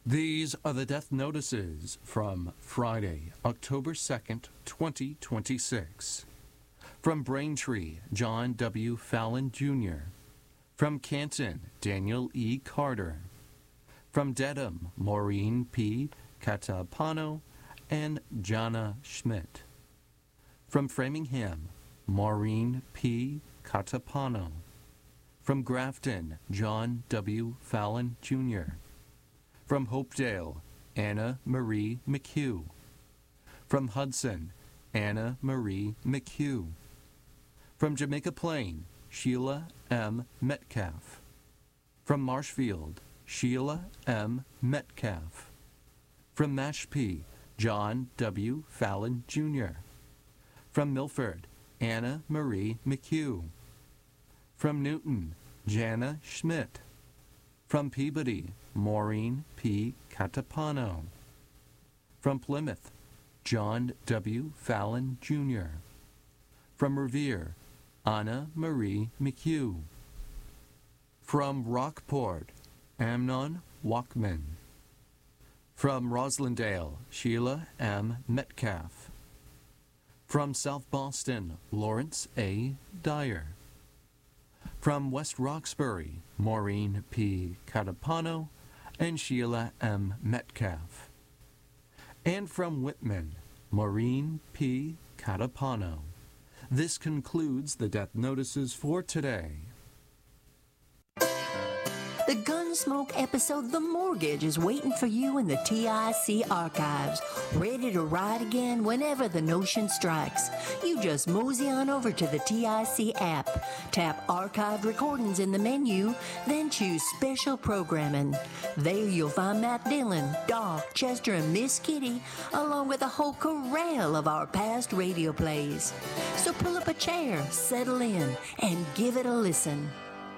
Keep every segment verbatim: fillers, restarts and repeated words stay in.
These are the death notices from Friday, October second, twenty twenty-six. From Braintree, John W. Fallon, Junior From Canton, Daniel E. Carter. From Dedham, Maureen P. Catapano and Jana Schmidt. From Framingham, Maureen P. Catapano. From Grafton, John W. Fallon, Junior From Hopedale, Anna Marie McHugh. From Hudson, Anna Marie McHugh. From Jamaica Plain, Sheila M. Metcalf. From Marshfield, Sheila M. Metcalf. From Mashpee, John W. Fallon, Junior From Milford, Anna Marie McHugh. From Newton, Jana Schmidt. From Peabody, Maureen P. Catapano. From Plymouth, John W. Fallon, Junior From Revere, Anna Marie McHugh. From Rockport, Amnon Walkman. From Roslindale, Sheila M. Metcalf. From South Boston, Lawrence A. Dyer. From West Roxbury, Maureen P. Catapano and Sheila M. Metcalf. And from Whitman, Maureen P. Catapano. This concludes the death notices for today. The Gunsmoke episode The Mortgage is waiting for you in the T I C archives, ready to ride again whenever the notion strikes. You just mosey on over to the T I C app, tap Archived Recordings in the menu, then choose Special Programming. There you'll find Matt Dillon, Doc, Chester, and Miss Kitty, along with a whole corral of our past radio plays. So pull up a chair, settle in, and give it a listen.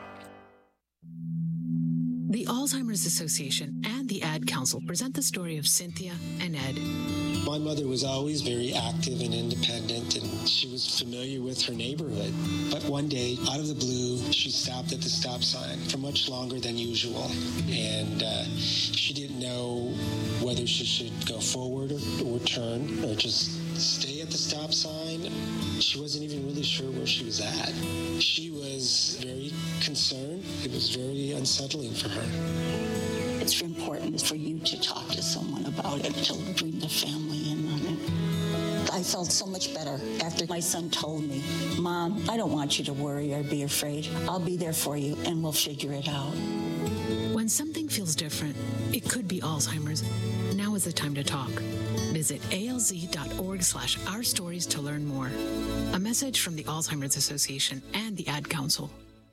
The Alzheimer's Association and the Ad Council present the story of Cynthia and Ed. My mother was always very active and independent, and she was familiar with her neighborhood. But one day, out of the blue, she stopped at the stop sign for much longer than usual. And uh, she didn't know whether she should go forward or, or turn or just stay at the stop sign. She wasn't even really sure where she was at. She was very concerned. It was very unsettling for her. It's important for you to talk to someone about it, to bring the family in on it. I felt so much better after my son told me, Mom, I don't want you to worry or be afraid. I'll be there for you and we'll figure it out. When something feels different, it could be Alzheimer's. Now is the time to talk. Visit alz.org slash our stories to learn more. A message from the Alzheimer's Association and the Ad Council.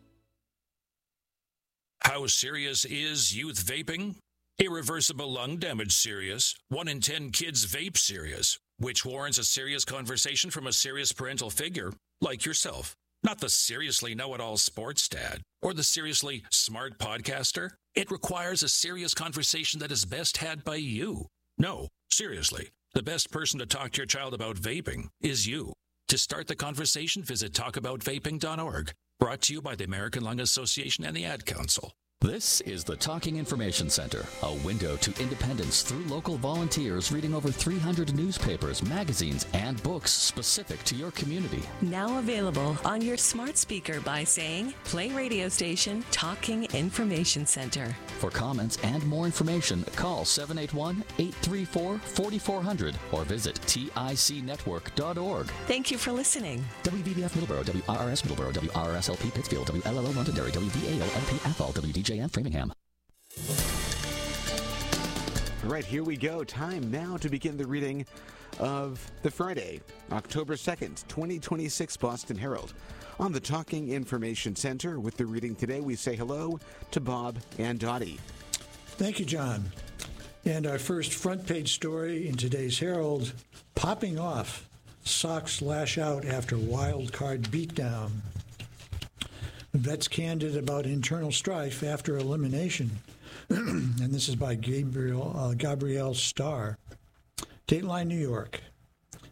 How serious is youth vaping? Irreversible lung damage serious. One in ten kids vape serious, which warrants a serious conversation from a serious parental figure like yourself. Not the seriously know-it-all sports dad or the seriously smart podcaster. It requires a serious conversation that is best had by you. No, seriously, the best person to talk to your child about vaping is you. To start the conversation, visit talk about vaping dot org. Brought to you by the American Lung Association and the Ad Council. This is the Talking Information Center, a window to independence through local volunteers reading over three hundred newspapers, magazines, and books specific to your community. Now available on your smart speaker by saying, play radio station Talking Information Center. For comments and more information, call seven eight one, eight three four, four four zero zero or visit tic network dot org. Thank you for listening. W V B F Middleborough, W R R S Middleborough, W R R S L P Pittsfield, W L L O Londonderry, W V A L L P Athol, W D J and Framingham. All right, here we go. Time now to begin the reading of the Friday, October second, twenty twenty-six Boston Herald. On the Talking Information Center with the reading today, we say hello to Bob and Dottie. Thank you, John. And our first front page story in today's Herald, popping off. Sox lash out after wild card beatdown. Vets candid about internal strife after elimination. And this is by Gabriel uh, Gabrielle Starr. Dateline, New York.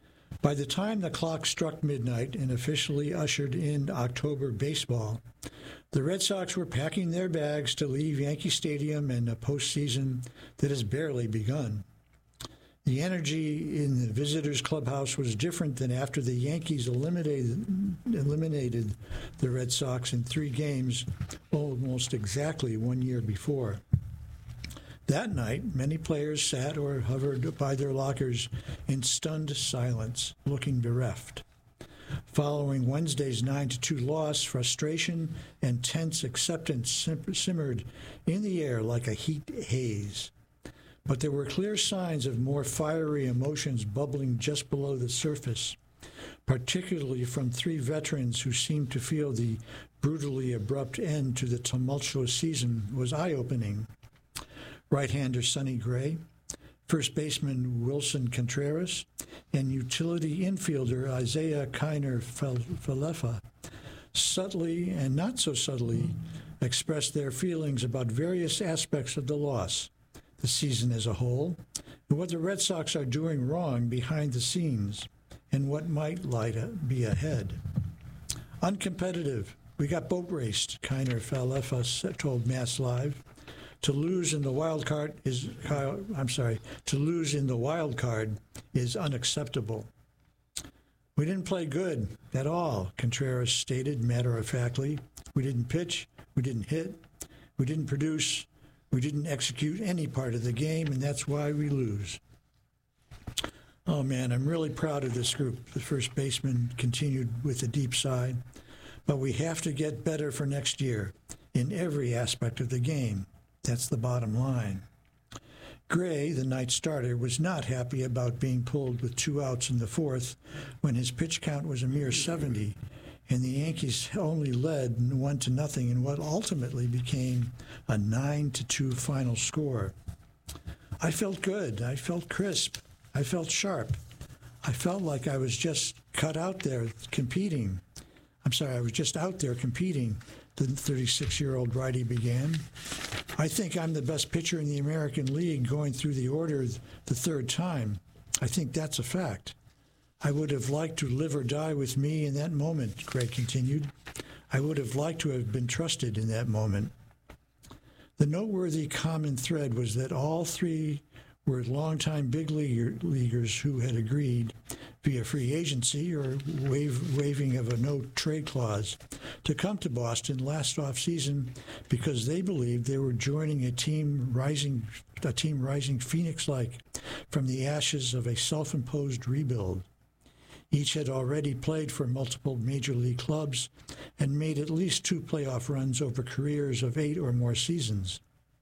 By the time the clock struck midnight and officially ushered in October baseball, the Red Sox were packing their bags to leave Yankee Stadium in a postseason that has barely begun. The energy in the visitors' clubhouse was different than after the Yankees eliminated, eliminated the Red Sox in three games almost exactly one year before. That night, many players sat or hovered by their lockers in stunned silence, looking bereft. Following Wednesday's nine to two loss, frustration and tense acceptance simmered in the air like a heat haze. But there were clear signs of more fiery emotions bubbling just below the surface, particularly from three veterans who seemed to feel the brutally abrupt end to the tumultuous season was eye-opening. Right-hander Sonny Gray, first baseman Wilson Contreras, and utility infielder Isaiah Kiner Falefa subtly and not so subtly expressed their feelings about various aspects of the loss, the season as a whole, and what the Red Sox are doing wrong behind the scenes, and what might lie to be ahead. Uncompetitive, we got boat raced, Kiner Falefa told Mass Live. To lose in the wild card is, I'm sorry, to lose in the wild card is unacceptable. We didn't play good at all, Contreras stated matter-of-factly. We didn't pitch, we didn't hit, we didn't produce, we didn't execute any part of the game, and that's why we lose. Oh, man, I'm really proud of this group. The first baseman continued with a deep sigh. But we have to get better for next year in every aspect of the game. That's the bottom line. Gray, the night starter, was not happy about being pulled with two outs in the fourth when his pitch count was a mere seventy, and the Yankees only led one to nothing in what ultimately became a nine to two final score. I felt good. I felt crisp. I felt sharp. I felt like I was just cut out there competing. I'm sorry, I was just out there competing, the thirty-six-year-old righty began. I think I'm the best pitcher in the American League going through the order the third time. I think that's a fact. I would have liked to live or die with me in that moment, Gray continued. I would have liked to have been trusted in that moment. The noteworthy common thread was that all three were longtime big leaguer, leaguers who had agreed, via free agency or waive, waiving of a no-trade clause, to come to Boston last offseason because they believed they were joining a team rising, a team rising phoenix-like from the ashes of a self-imposed rebuild. Each had already played for multiple major league clubs and made at least two playoff runs over careers of eight or more seasons,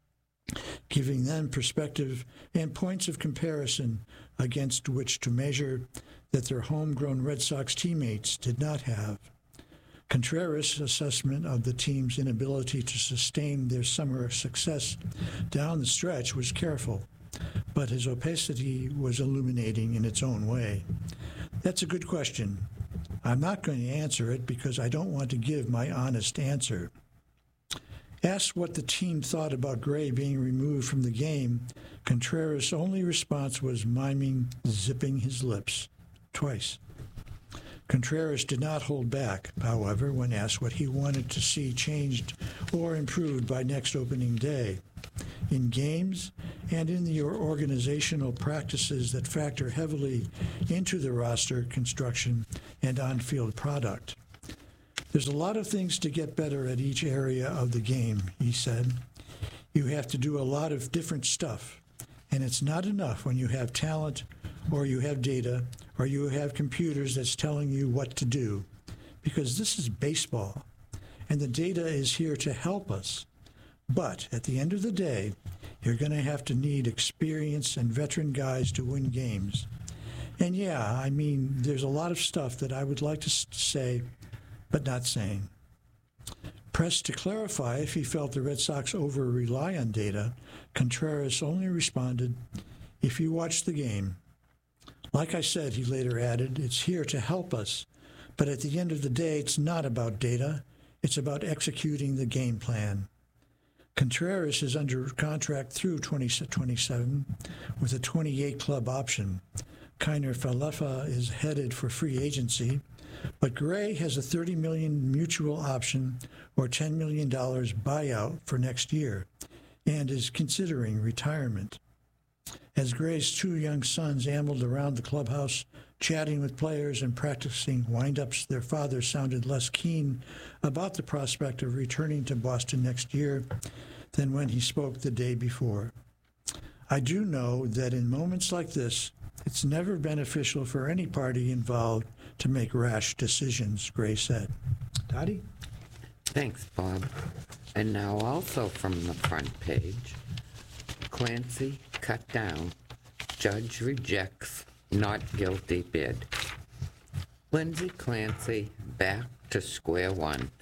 giving them perspective and points of comparison against which to measure that their homegrown Red Sox teammates did not have. Contreras' assessment of the team's inability to sustain their summer success down the stretch was careful, but his opacity was illuminating in its own way. That's a good question. I'm not going to answer it because I don't want to give my honest answer. Asked what the team thought about Gray being removed from the game, Contreras' only response was miming zipping his lips. Twice. Contreras did not hold back, however, when asked what he wanted to see changed or improved by next opening day, in games and in the organizational practices that factor heavily into the roster construction and on-field product. There's a lot of things to get better at each area of the game, he said. You have to do a lot of different stuff, and it's not enough when you have talent or you have data or you have computers that's telling you what to do, because this is baseball, and the data is here to help us. But at the end of the day, you're going to have to need experienced and veteran guys to win games. And yeah, I mean, there's a lot of stuff that I would like to say, but not saying. Pressed to clarify if he felt the Red Sox over-rely on data, Contreras only responded, "If you watch the game." Like I said, he later added, it's here to help us, but at the end of the day, it's not about data. It's about executing the game plan. Contreras is under contract through twenty twenty-seven with a twenty-eight club option, Kiner Falefa is headed for free agency, but Gray has a thirty million dollars mutual option or ten million dollars buyout for next year and is considering retirement. As Gray's two young sons ambled around the clubhouse, chatting with players and practicing wind-ups, their father sounded less keen about the prospect of returning to Boston next year than when he spoke the day before. I do know that in moments like this, it's never beneficial for any party involved to make rash decisions, Gray said. Dottie? Thanks, Bob. And now also from the front page, Clancy cut down. Judge rejects not guilty bid. Lindsay Clancy back to square one.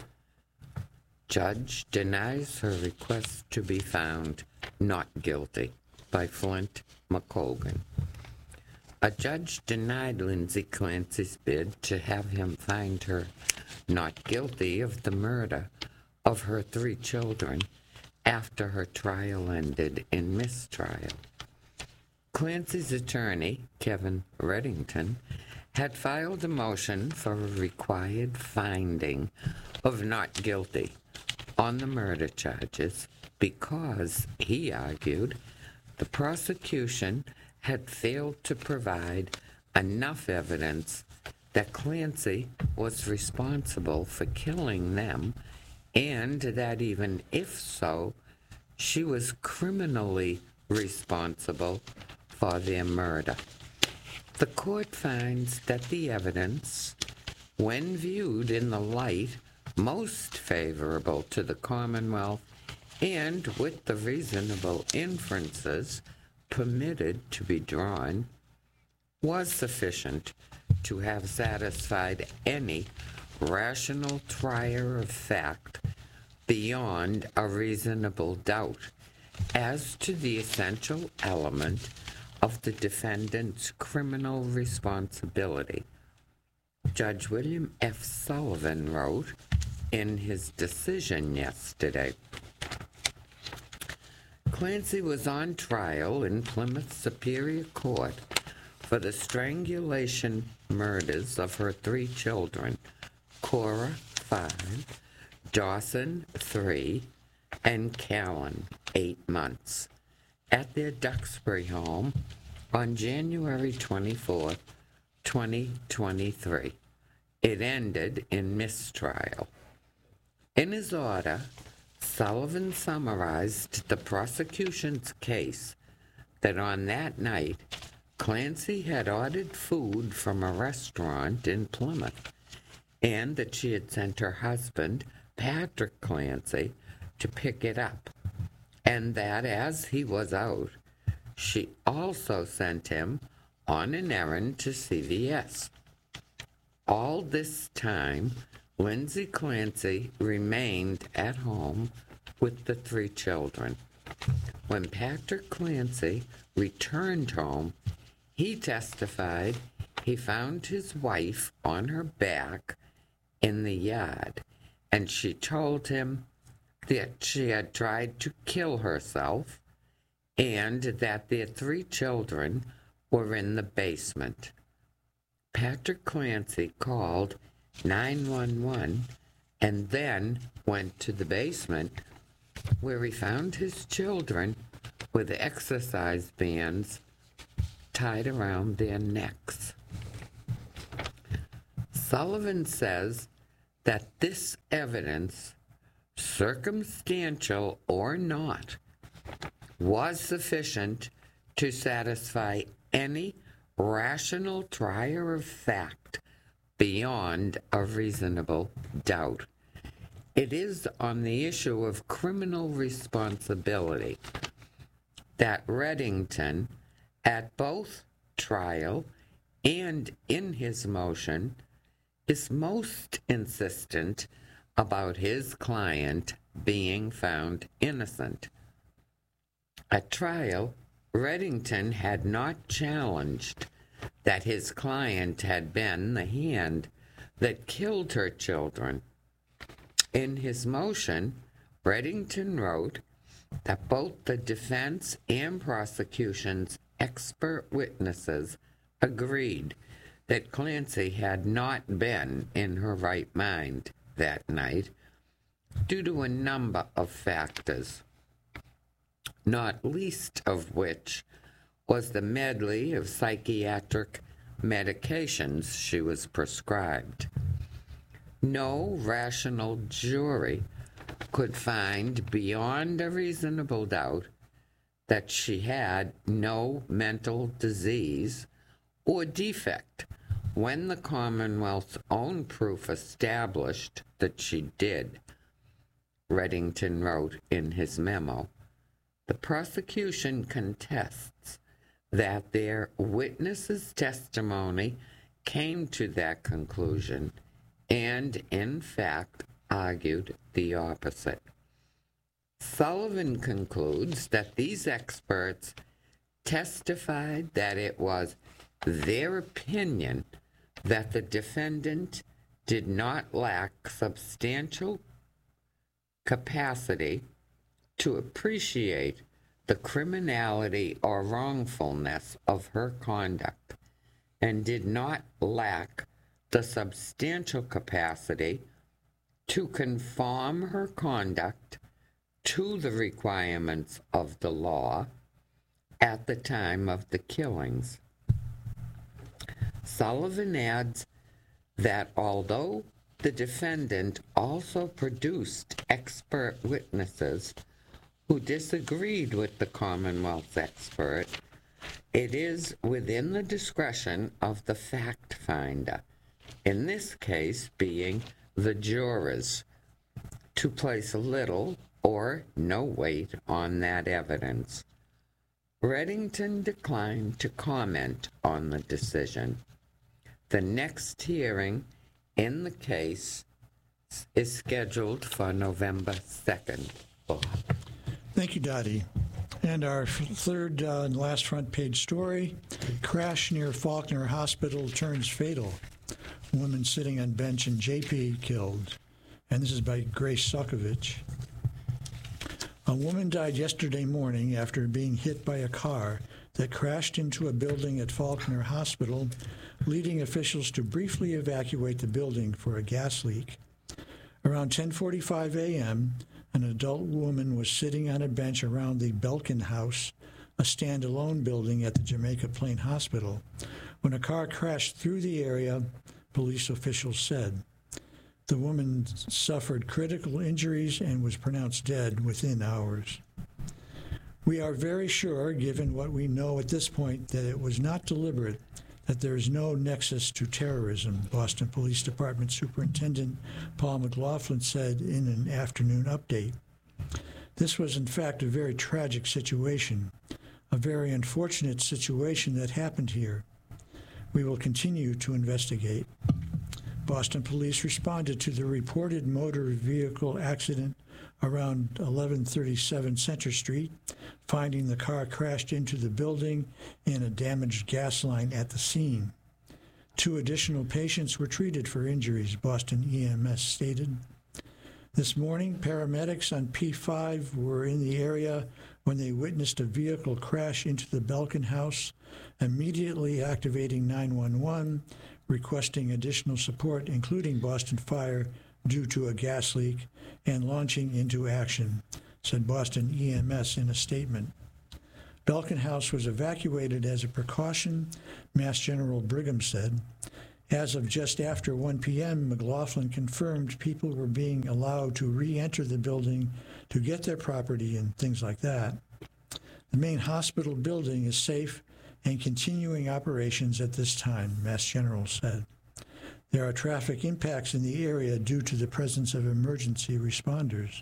Judge denies her request to be found not guilty by Flint McColgan. A judge denied Lindsay Clancy's bid to have him find her not guilty of the murder of her three children after her trial ended in mistrial. Clancy's attorney, Kevin Reddington, had filed a motion for a required finding of not guilty on the murder charges because, he argued, the prosecution had failed to provide enough evidence that Clancy was responsible for killing them, and that even if so, she was criminally responsible for their murder. The court finds that the evidence, when viewed in the light most favorable to the Commonwealth and with the reasonable inferences permitted to be drawn, was sufficient to have satisfied any rational trier of fact beyond a reasonable doubt as to the essential element of the defendant's criminal responsibility. Judge William F. Sullivan wrote in his decision yesterday, Clancy was on trial in Plymouth Superior Court for the strangulation murders of her three children, Cora, five, Dawson, three, and Callan, eight months, at their Duxbury home on January twenty-fourth, twenty twenty-three. It ended in mistrial. In his order, Sullivan summarized the prosecution's case that on that night, Clancy had ordered food from a restaurant in Plymouth, and that she had sent her husband, Patrick Clancy, to pick it up, and that as he was out, she also sent him on an errand to C V S. All this time, Lindsay Clancy remained at home with the three children. When Patrick Clancy returned home, he testified he found his wife on her back in the yard, and she told him that she had tried to kill herself and that their three children were in the basement. Patrick Clancy called nine one one and then went to the basement where he found his children with exercise bands tied around their necks. Sullivan says that this evidence, circumstantial or not, was sufficient to satisfy any rational trier of fact beyond a reasonable doubt. It is on the issue of criminal responsibility that Reddington, at both trial and in his motion, is most insistent about his client being found innocent. At trial, Reddington had not challenged that his client had been the hand that killed her children. In his motion, Reddington wrote that both the defense and prosecution's expert witnesses agreed that Clancy had not been in her right mind that night due to a number of factors, not least of which was the medley of psychiatric medications she was prescribed. No rational jury could find beyond a reasonable doubt that she had no mental disease or defect when the Commonwealth's own proof established that she did, Reddington wrote in his memo. The prosecution contests that their witness's testimony came to that conclusion and, in fact, argued the opposite. Sullivan concludes that these experts testified that it was their opinion that the defendant did not lack substantial capacity to appreciate the criminality or wrongfulness of her conduct and did not lack the substantial capacity to conform her conduct to the requirements of the law at the time of the killings. Sullivan adds that although the defendant also produced expert witnesses who disagreed with the Commonwealth's expert, it is within the discretion of the fact finder, in this case being the jurors, to place little or no weight on that evidence. Reddington declined to comment on the decision. The next hearing in the case is scheduled for November second. Bob. Thank you, Dottie. And our third uh, and last front page story, crash near Faulkner Hospital turns fatal. Woman sitting on bench in J P killed. And this is by Grace Sokovich. A woman died yesterday morning after being hit by a car that crashed into a building at Faulkner Hospital, leading officials to briefly evacuate the building for a gas leak. Around ten forty-five a.m., an adult woman was sitting on a bench around the Belkin House, a standalone building at the Jamaica Plain Hospital, when a car crashed through the area, police officials said. The woman suffered critical injuries and was pronounced dead within hours. We are very sure, given what we know at this point, that it was not deliberate, that there is no nexus to terrorism, Boston Police Department Superintendent Paul McLaughlin said in an afternoon update. This was in fact a very tragic situation, a very unfortunate situation that happened here. We will continue to investigate. Boston police responded to the reported motor vehicle accident around eleven thirty-seven Center Street, finding the car crashed into the building and a damaged gas line at the scene. Two additional patients were treated for injuries, Boston E M S stated. This morning, paramedics on P five were in the area when they witnessed a vehicle crash into the Belkin House, immediately activating nine one one, requesting additional support, including Boston Fire, due to a gas leak, and launching into action, said Boston E M S in a statement. Belkin House was evacuated as a precaution, Mass General Brigham said. As of just after one p.m., McLaughlin confirmed people were being allowed to re-enter the building to get their property and things like that. The main hospital building is safe and continuing operations at this time, Mass General said. There are traffic impacts in the area due to the presence of emergency responders.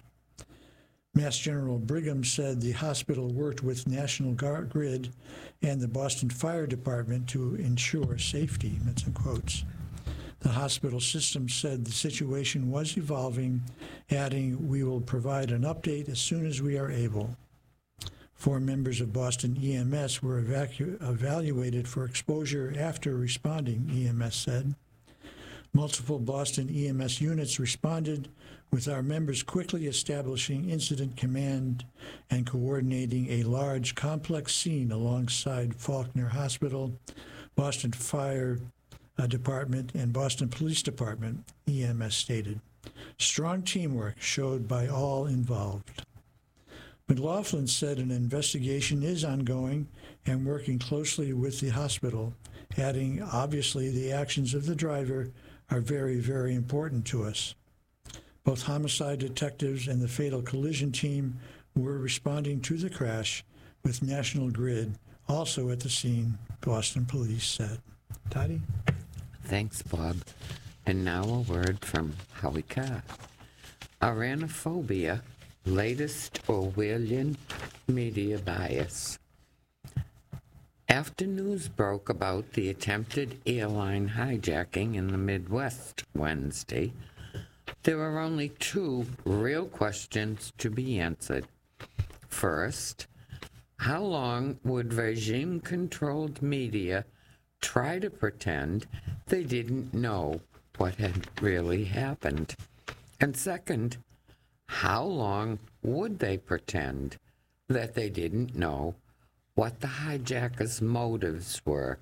Mass General Brigham said the hospital worked with National Grid and the Boston Fire Department to ensure safety, that's in quotes. The hospital system said the situation was evolving, adding, "We will provide an update as soon as we are able." Four members of Boston E M S were evacu- evaluated for exposure after responding, E M S said. Multiple Boston E M S units responded, with our members quickly establishing incident command and coordinating a large, complex scene alongside Faulkner Hospital, Boston Fire uh, Department and Boston Police Department, E M S stated. Strong teamwork showed by all involved. McLaughlin said an investigation is ongoing and working closely with the hospital, adding, obviously, the actions of the driver are very, very important to us. Both homicide detectives and the fatal collision team were responding to the crash with National Grid also at the scene, Boston Police said. Toddy? Thanks, Bob. And now a word from Howie Carr. Arachnophobia, latest Orwellian media bias. After news broke about the attempted airline hijacking in the Midwest Wednesday, there were only two real questions to be answered. First, how long would regime-controlled media try to pretend they didn't know what had really happened? And second, how long would they pretend that they didn't know what the hijackers' motives were?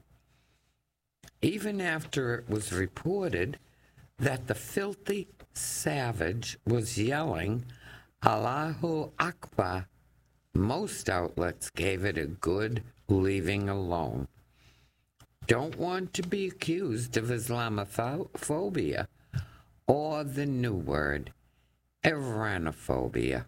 Even after it was reported that the filthy savage was yelling, Allahu Akbar, most outlets gave it a good leaving alone. Don't want to be accused of Islamophobia or the new word, Iranophobia.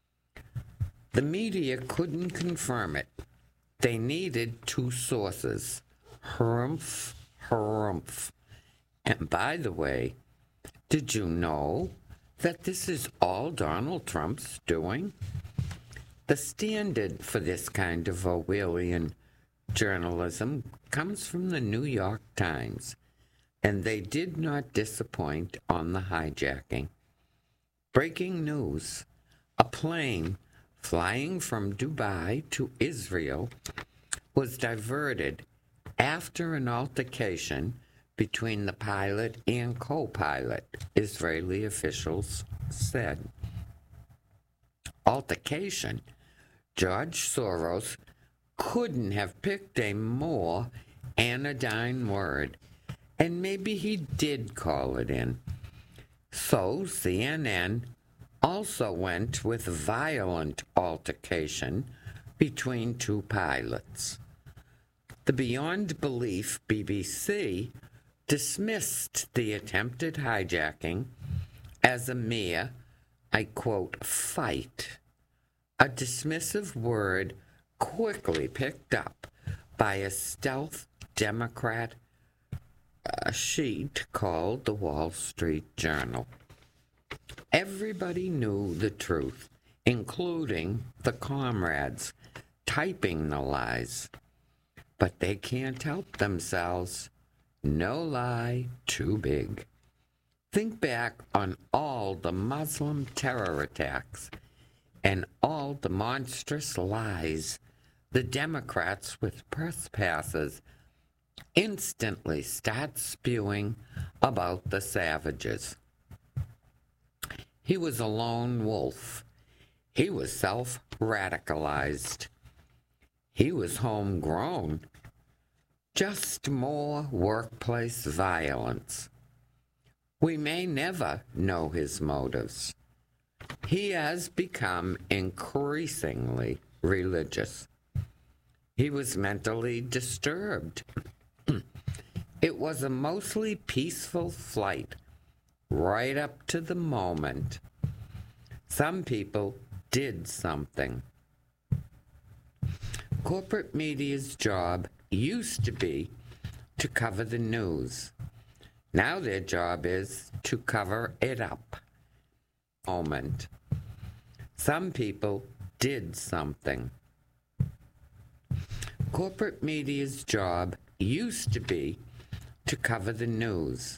The media couldn't confirm it. They needed two sources, harumph, harumph. And by the way, did you know that this is all Donald Trump's doing? The standard for this kind of Orwellian journalism comes from the New York Times, and they did not disappoint on the hijacking. Breaking news: a plane flying from Dubai to Israel was diverted after an altercation between the pilot and co-pilot, Israeli officials said. Altercation? George Soros couldn't have picked a more anodyne word, and maybe he did call it in. So C N N also went with violent altercation between two pilots. The beyond belief B B C dismissed the attempted hijacking as a mere, I quote, fight, a dismissive word quickly picked up by a stealth Democrat uh, sheet called the Wall Street Journal. Everybody knew the truth, including the comrades typing the lies, but they can't help themselves. No lie too big. Think back on all the Muslim terror attacks and all the monstrous lies the Democrats with press passes instantly start spewing about the savages. He was a lone wolf. He was self-radicalized. He was homegrown. Just more workplace violence. We may never know his motives. He has become increasingly religious. He was mentally disturbed. It was a mostly peaceful flight, right up to the moment. Some people did something. Corporate media's job used to be to cover the news. Now their job is to cover it up. Moment. Some people did something. Corporate media's job used to be to cover the news.